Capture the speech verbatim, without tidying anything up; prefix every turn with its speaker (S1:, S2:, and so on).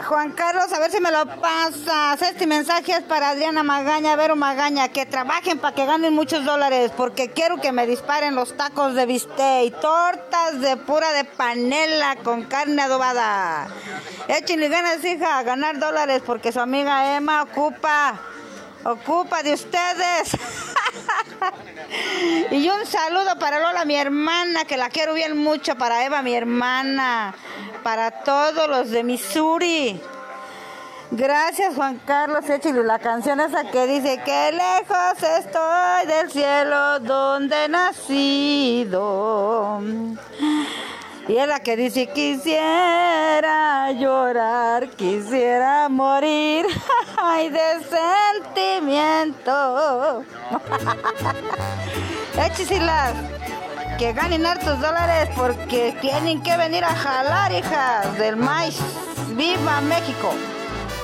S1: Juan Carlos, a ver si me lo pasas. Este mensaje es para Adriana Magaña, Vero Magaña, que trabajen para que ganen muchos dólares, porque quiero que me disparen los tacos de bistec y tortas de pura de panela con carne adobada. Échenle ganas, hija, a ganar dólares, porque su amiga Emma ocupa, ocupa de ustedes. Y un saludo para Lola, mi hermana, que la quiero bien mucho, para Eva, mi hermana, para todos los de Missouri. Gracias, Juan Carlos. Échale la canción esa que dice: que lejos estoy del cielo donde he nacido. Y es la que dice: quisiera llorar, quisiera morir, ay, de sentimiento. Écheselas, que ganen hartos dólares, porque tienen que venir a jalar, hijas del maíz. ¡Viva México!